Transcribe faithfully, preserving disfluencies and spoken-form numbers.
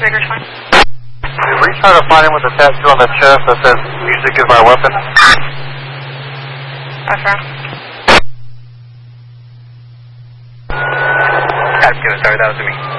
Operator twenty. Did we try to find him with a tattoo on the chest that says, music is my weapon? Affirm. Tattoo, sorry, that was me.